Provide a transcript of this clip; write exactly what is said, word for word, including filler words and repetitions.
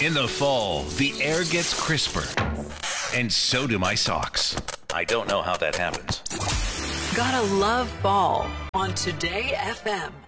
In the fall, the air gets crisper, and so do my socks. I don't know how that happens. Gotta love fall on Today F M.